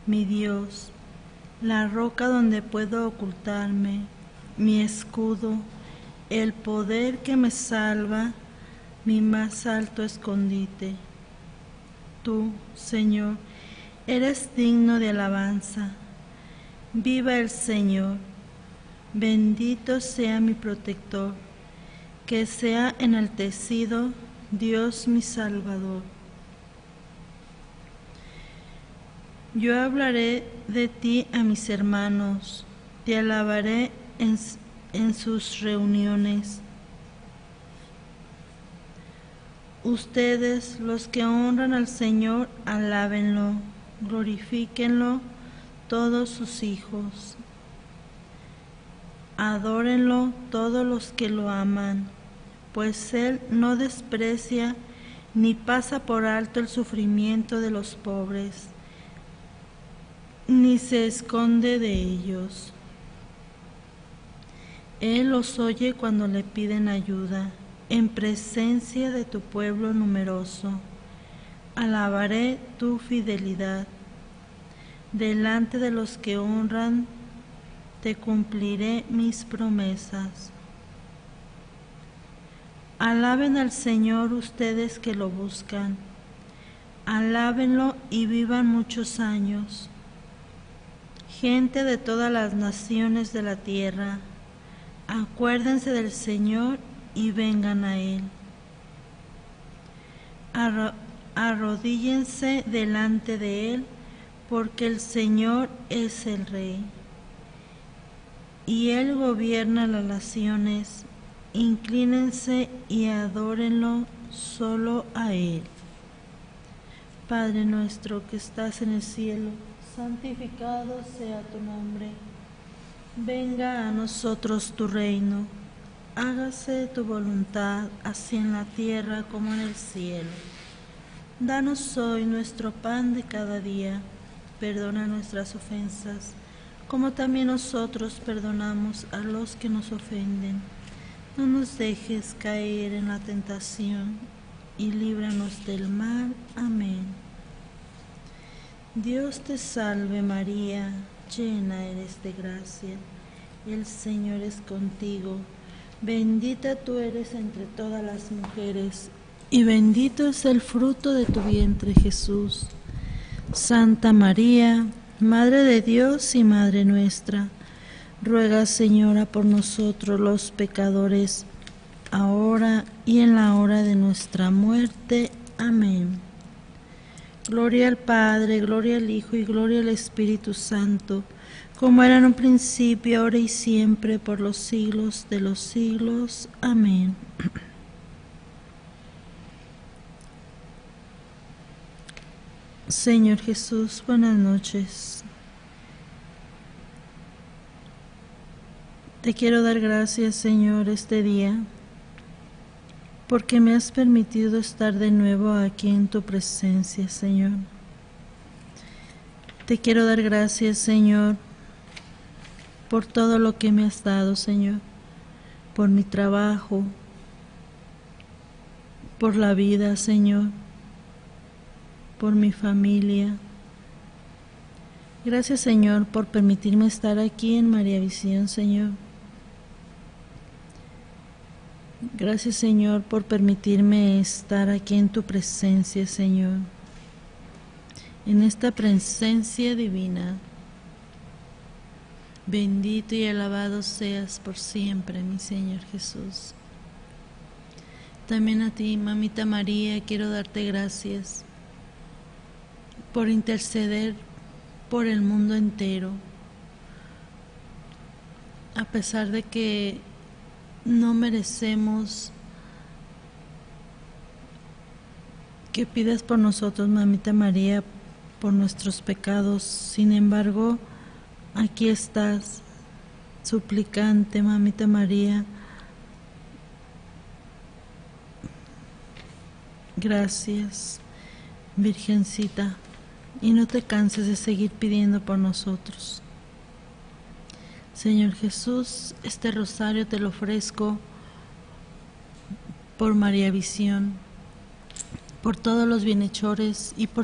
mi Dios, la roca donde puedo ocultarme, mi escudo, el poder que me salva, mi más alto escondite. Tú, Señor, eres digno de alabanza. Viva el Señor. Bendito sea mi protector, que sea enaltecido Dios mi Salvador. Yo hablaré de ti a mis hermanos, te alabaré en sus reuniones. Ustedes, los que honran al Señor, alábenlo, glorifíquenlo todos sus hijos. Adórenlo todos los que lo aman, pues Él no desprecia ni pasa por alto el sufrimiento de los pobres, ni se esconde de ellos. Él los oye cuando le piden ayuda, en presencia de tu pueblo numeroso. Alabaré tu fidelidad. Delante de los que honran, te cumpliré mis promesas. Alaben al Señor ustedes que lo buscan. Alábenlo y vivan muchos años. Gente de todas las naciones de la tierra, acuérdense del Señor y vengan a Él. Arrodíllense delante de Él, porque el Señor es el Rey, y Él gobierna las naciones. Inclínense y adórenlo solo a Él. Padre nuestro que estás en el cielo, santificado sea tu nombre. Venga a nosotros tu reino. Hágase tu voluntad, así en la tierra como en el cielo. Danos hoy nuestro pan de cada día. Perdona nuestras ofensas, como también nosotros perdonamos a los que nos ofenden. No nos dejes caer en la tentación, y líbranos del mal. Amén. Dios te salve María, llena eres de gracia, el Señor es contigo. Bendita tú eres entre todas las mujeres, y bendito es el fruto de tu vientre, Jesús. Santa María, Madre de Dios y Madre nuestra, ruega, Señora, por nosotros los pecadores, ahora y en la hora de nuestra muerte. Amén. Gloria al Padre, gloria al Hijo y gloria al Espíritu Santo, como era en un principio, ahora y siempre, por los siglos de los siglos. Amén. Señor Jesús, buenas noches. Te quiero dar gracias, Señor, este día, porque me has permitido estar de nuevo aquí en tu presencia, Señor. Te quiero dar gracias, Señor, por todo lo que me has dado, Señor, por mi trabajo, por la vida, Señor, por mi familia. Gracias, Señor, por permitirme estar aquí en María Visión, Señor. Gracias, Señor, por permitirme estar aquí en tu presencia, Señor, en esta presencia divina. Bendito y alabado seas por siempre, mi Señor Jesús. También a ti, Mamita María, quiero darte gracias por interceder por el mundo entero, a pesar de que no merecemos que pidas por nosotros, Mamita María, por nuestros pecados. Sin embargo, aquí estás, suplicante, Mamita María. Gracias, Virgencita, y no te canses de seguir pidiendo por nosotros. Señor Jesús, este rosario te lo ofrezco por María Visión, por todos los bienhechores y por